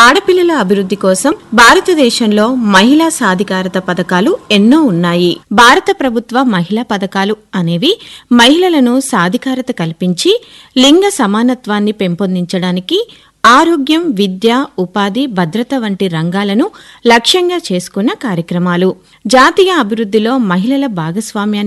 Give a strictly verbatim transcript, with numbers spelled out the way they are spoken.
ఆడపిల్లల అభివృద్ధి కోసం భారతదేశంలో మహిళా సాధికారత పథకాలు ఎన్నో ఉన్నాయి. భారత ప్రభుత్వ మహిళా పథకాలు అనేవి మహిళలను సాధికారత కల్పించి లింగ సమానత్వాన్ని పెంపొందించడానికి ఆరోగ్యం, విద్య, ఉపాధి, భద్రత వంటి రంగాలను లక్ష్యంగా చేసుకున్న కార్యక్రమాలు. జాతీయ అభివృద్ధిలో మహిళల భాగస్వామ్యాన్ని